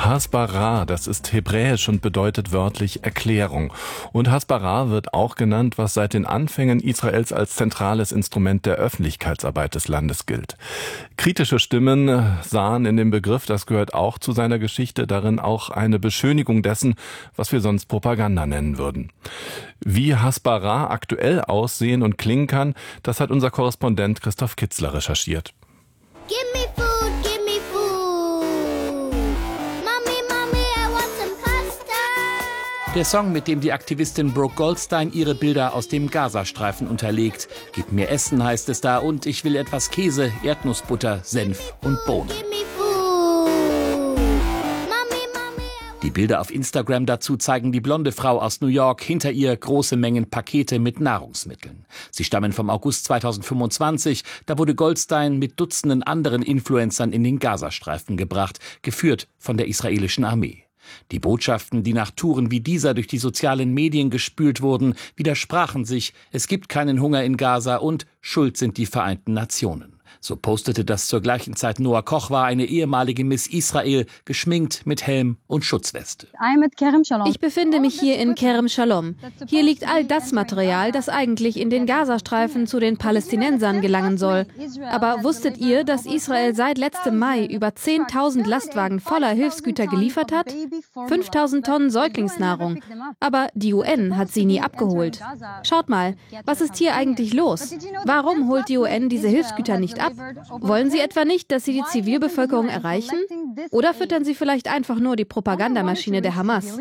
Hasbara, das ist hebräisch und bedeutet wörtlich Erklärung. Und Hasbara wird auch genannt, was seit den Anfängen Israels als zentrales Instrument der Öffentlichkeitsarbeit des Landes gilt. Kritische Stimmen sahen in dem Begriff, das gehört auch zu seiner Geschichte, darin auch eine Beschönigung dessen, was wir sonst Propaganda nennen würden. Wie Hasbara aktuell aussehen und klingen kann, das hat unser Korrespondent Christoph Kitzler recherchiert. Der Song, mit dem die Aktivistin Brooke Goldstein ihre Bilder aus dem Gazastreifen unterlegt. Gib mir Essen, heißt es da, und ich will etwas Käse, Erdnussbutter, Senf und Bohnen. Die Bilder auf Instagram dazu zeigen die blonde Frau aus New York, hinter ihr große Mengen Pakete mit Nahrungsmitteln. Sie stammen vom August 2025, da wurde Goldstein mit Dutzenden anderen Influencern in den Gazastreifen gebracht, geführt von der israelischen Armee. Die Botschaften, die nach Touren wie dieser durch die sozialen Medien gespült wurden, widersprachen sich: Es gibt keinen Hunger in Gaza und schuld sind die Vereinten Nationen. So postete das zur gleichen Zeit Noah Kochwa, eine ehemalige Miss Israel, geschminkt mit Helm und Schutzweste. Ich befinde mich hier in Kerem Shalom. Hier liegt all das Material, das eigentlich in den Gazastreifen zu den Palästinensern gelangen soll. Aber wusstet ihr, dass Israel seit letztem Mai über 10.000 Lastwagen voller Hilfsgüter geliefert hat? 5.000 Tonnen Säuglingsnahrung. Aber die UN hat sie nie abgeholt. Schaut mal, was ist hier eigentlich los? Warum holt die UN diese Hilfsgüter nicht ab? Wollen sie etwa nicht, dass sie die Zivilbevölkerung erreichen? Oder füttern sie vielleicht einfach nur die Propagandamaschine der Hamas?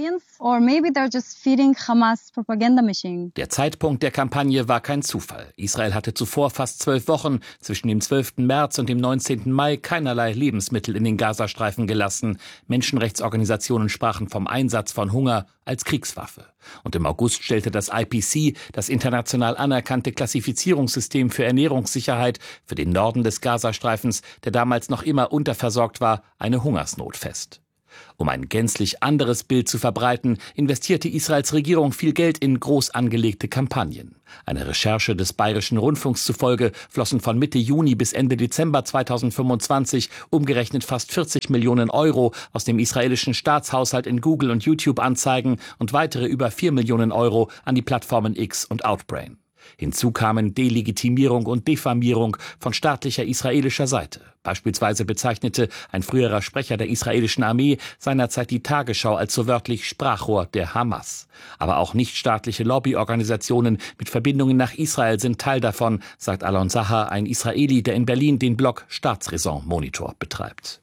Der Zeitpunkt der Kampagne war kein Zufall. Israel hatte zuvor fast 12 Wochen zwischen dem 12. März und dem 19. Mai keinerlei Lebensmittel in den Gazastreifen gelassen. Menschenrechtsorganisationen sprachen vom Einsatz von Hunger als Kriegswaffe. Und im August stellte das IPC, das international anerkannte Klassifizierungssystem für Ernährungssicherheit, für den Norden des Gazastreifens, der damals noch immer unterversorgt war, eine Hungersnot fest. Um ein gänzlich anderes Bild zu verbreiten, investierte Israels Regierung viel Geld in groß angelegte Kampagnen. Einer Recherche des Bayerischen Rundfunks zufolge flossen von Mitte Juni bis Ende Dezember 2025 umgerechnet fast 40 Millionen Euro aus dem israelischen Staatshaushalt in Google- und YouTube-Anzeigen und weitere über 4 Millionen Euro an die Plattformen X und Outbrain. Hinzu kamen Delegitimierung und Diffamierung von staatlicher israelischer Seite. Beispielsweise bezeichnete ein früherer Sprecher der israelischen Armee seinerzeit die Tagesschau als so wörtlich Sprachrohr der Hamas. Aber auch nichtstaatliche Lobbyorganisationen mit Verbindungen nach Israel sind Teil davon, sagt Alon Sahar, ein Israeli, der in Berlin den Blog Staatsräson Monitor betreibt.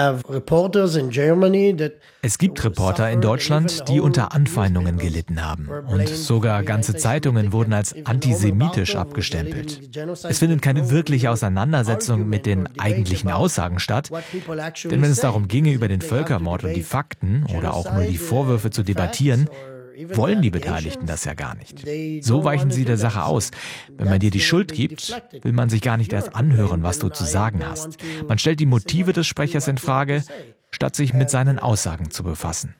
Es gibt Reporter in Deutschland, die unter Anfeindungen gelitten haben. Und sogar ganze Zeitungen wurden als antisemitisch abgestempelt. Es findet keine wirkliche Auseinandersetzung mit den eigentlichen Aussagen statt. Denn wenn es darum ginge, über den Völkermord und die Fakten oder auch nur die Vorwürfe zu debattieren, wollen die Beteiligten das ja gar nicht. So weichen sie der Sache aus. Wenn man dir die Schuld gibt, will man sich gar nicht erst anhören, was du zu sagen hast. Man stellt die Motive des Sprechers in Frage, statt sich mit seinen Aussagen zu befassen.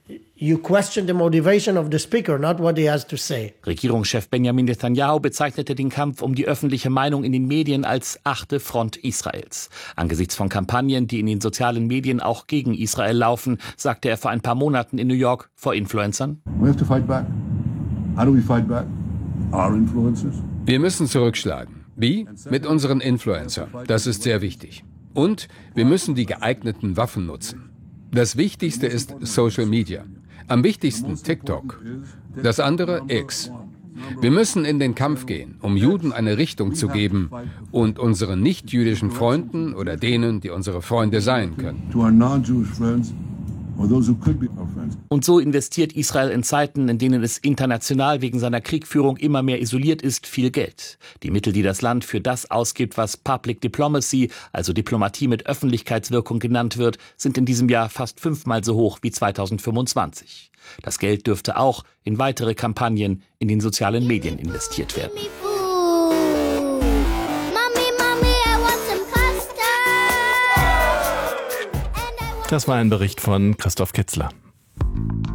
Regierungschef Benjamin Netanyahu bezeichnete den Kampf um die öffentliche Meinung in den Medien als 8. Front Israels. Angesichts von Kampagnen, die in den sozialen Medien auch gegen Israel laufen, sagte er vor ein paar Monaten in New York vor Influencern: Wir müssen zurückschlagen. Wie? Mit unseren Influencern. Das ist sehr wichtig. Und wir müssen die geeigneten Waffen nutzen. Das Wichtigste ist Social Media. Am wichtigsten TikTok. Das andere X. Wir müssen in den Kampf gehen, um Juden eine Richtung zu geben und unseren nicht-jüdischen Freunden oder denen, die unsere Freunde sein können. Und so investiert Israel in Zeiten, in denen es international wegen seiner Kriegführung immer mehr isoliert ist, viel Geld. Die Mittel, die das Land für das ausgibt, was Public Diplomacy, also Diplomatie mit Öffentlichkeitswirkung genannt wird, sind in diesem Jahr fast 5-mal so hoch wie 2025. Das Geld dürfte auch in weitere Kampagnen in den sozialen Medien investiert werden. Das war ein Bericht von Christoph Kitzler.